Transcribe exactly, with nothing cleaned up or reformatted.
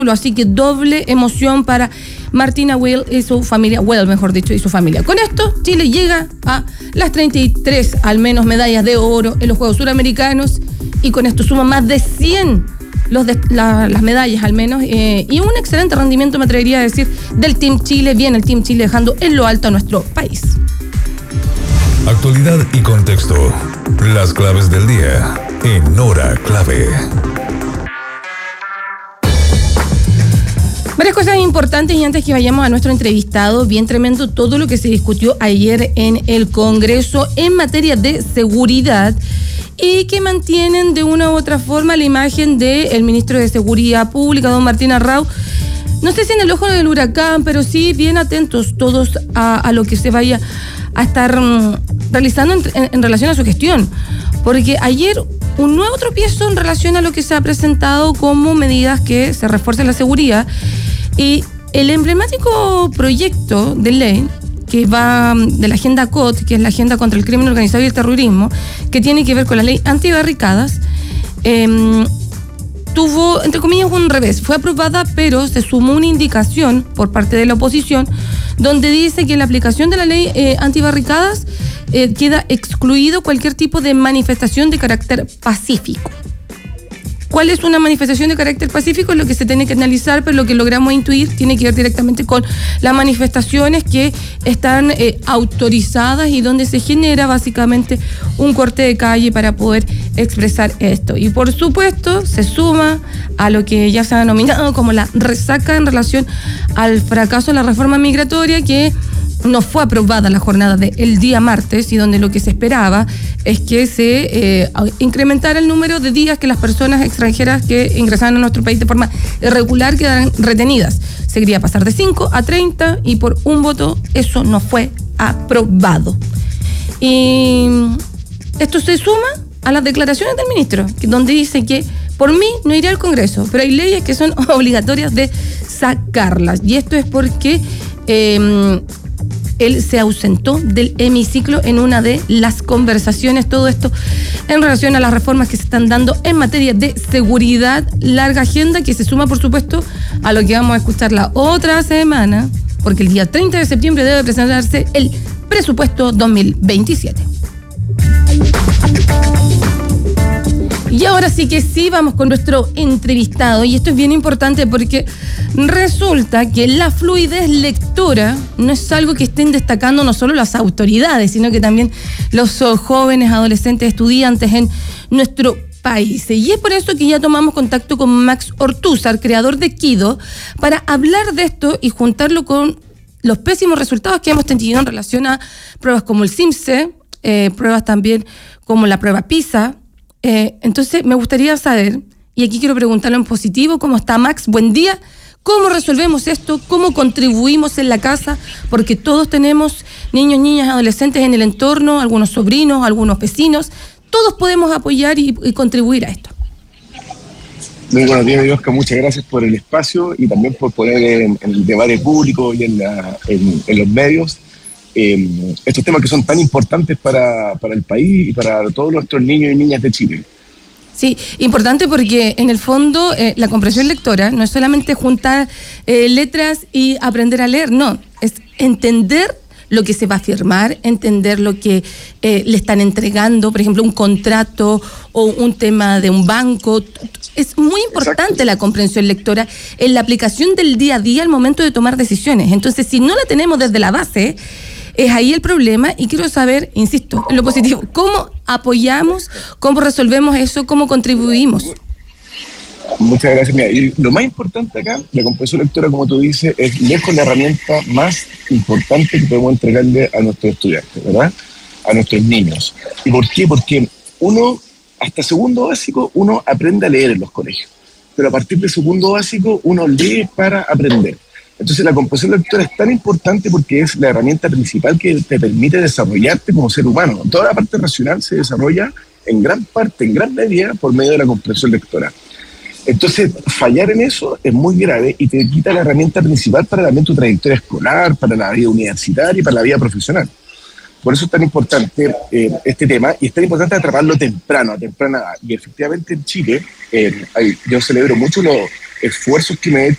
Así que doble emoción para Martina Weil y su familia, Weil mejor dicho, y su familia. Con esto, Chile llega a las treinta y tres, al menos, medallas de oro en los Juegos Suramericanos, y con esto suma más de cien los de, la, las medallas, al menos, eh, y un excelente rendimiento, me atrevería a decir, del Team Chile. Bien, el Team Chile dejando en lo alto a nuestro país. Actualidad y contexto. Las claves del día en Hora Clave. Varias cosas importantes, y antes que vayamos a nuestro entrevistado, bien tremendo todo lo que se discutió ayer en el Congreso en materia de seguridad, y que mantienen de una u otra forma la imagen del ministro de Seguridad Pública, don Martín Arrau. No sé si en el ojo del huracán, pero sí bien atentos todos a, a lo que se vaya a estar um, realizando en, en, en relación a su gestión. Porque ayer un nuevo tropiezo en relación a lo que se ha presentado como medidas que se refuercen la seguridad. Y el emblemático proyecto de ley que va de la agenda C O T, que es la agenda contra el crimen organizado y el terrorismo, que tiene que ver con la ley antibarricadas, eh, tuvo, entre comillas, un revés. Fue aprobada, pero se sumó una indicación por parte de la oposición, donde dice que en la aplicación de la ley eh, antibarricadas eh, queda excluido cualquier tipo de manifestación de carácter pacífico. ¿Cuál es una manifestación de carácter pacífico? Es lo que se tiene que analizar, pero lo que logramos intuir tiene que ver directamente con las manifestaciones que están eh, autorizadas y donde se genera básicamente un corte de calle para poder expresar esto. Y por supuesto se suma a lo que ya se ha denominado como la resaca en relación al fracaso de la reforma migratoria, que no fue aprobada la jornada del día martes, y donde lo que se esperaba es que se eh, incrementara el número de días que las personas extranjeras que ingresaban a nuestro país de forma irregular quedaran retenidas. Se quería pasar de cinco a treinta, y por un voto eso no fue aprobado. Y esto se suma a las declaraciones del ministro, donde dice que por mí no iré al Congreso, pero hay leyes que son obligatorias de sacarlas. Y esto es porque Eh, él se ausentó del hemiciclo en una de las conversaciones. Todo esto en relación a las reformas que se están dando en materia de seguridad. Larga agenda que se suma, por supuesto, a lo que vamos a escuchar la otra semana, porque el día treinta de septiembre debe presentarse el presupuesto dos mil veintisiete. Y ahora sí que sí, vamos con nuestro entrevistado. Y esto es bien importante porque resulta que la fluidez lectora no es algo que estén destacando no solo las autoridades, sino que también los jóvenes, adolescentes, estudiantes en nuestro país. Y es por eso que ya tomamos contacto con Max Ortúzar, creador de Kido, para hablar de esto y juntarlo con los pésimos resultados que hemos tenido en relación a pruebas como el SIMSE, eh, pruebas también como la prueba PISA. Eh, entonces me gustaría saber, y aquí quiero preguntarlo en positivo, ¿cómo está Max? Buen día. ¿Cómo resolvemos esto? ¿Cómo contribuimos en la casa? Porque todos tenemos niños, niñas, adolescentes en el entorno, algunos sobrinos, algunos vecinos. Todos podemos apoyar y, y contribuir a esto. Muy buenos días, Oscar. Muchas gracias por el espacio y también por poner en, en el debate público y en, la, en, en los medios eh, estos temas que son tan importantes para, para el país y para todos nuestros niños y niñas de Chile. Sí, importante porque en el fondo eh, la comprensión lectora no es solamente juntar eh, letras y aprender a leer, no, es entender lo que se va a firmar, entender lo que eh, le están entregando, por ejemplo, un contrato o un tema de un banco. Es muy importante. Exacto. La comprensión lectora en la aplicación del día a día al momento de tomar decisiones. Entonces, si no la tenemos desde la base, es ahí el problema, y quiero saber, insisto, en lo positivo, ¿cómo apoyamos, cómo resolvemos eso, cómo contribuimos? Muchas gracias. Mira, y lo más importante acá, la comprensión lectora, como tú dices, es lejos la herramienta más importante que podemos entregarle a nuestros estudiantes, ¿verdad? A nuestros niños. ¿Y por qué? Porque uno, hasta segundo básico, uno aprende a leer en los colegios, pero a partir de segundo básico, uno lee para aprender. Entonces la comprensión lectora es tan importante porque es la herramienta principal que te permite desarrollarte como ser humano. Toda la parte racional se desarrolla en gran parte, en gran medida, por medio de la comprensión lectora. Entonces, fallar en eso es muy grave y te quita la herramienta principal para también tu trayectoria escolar, para la vida universitaria y para la vida profesional. Por eso es tan importante eh, este tema, y es tan importante atraparlo temprano, a temprana edad. Y efectivamente en Chile, eh, hay, yo celebro mucho lo, esfuerzos que me he